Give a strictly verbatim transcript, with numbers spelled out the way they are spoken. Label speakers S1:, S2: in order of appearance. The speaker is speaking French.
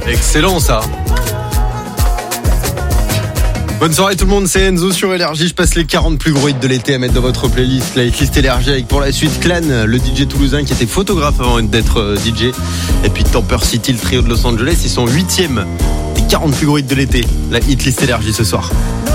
S1: Excellent ça. Bonne soirée tout le monde, c'est Enzo sur Énergie. Je passe les quarante plus gros hits de l'été à mettre dans votre playlist. La hitlist Énergie avec pour la suite Clan, le D J toulousain qui était photographe avant d'être D J. Et puis Temper City, le trio de Los Angeles. Ils sont huitième des quarante plus gros hits de l'été. La hitlist Énergie ce soir.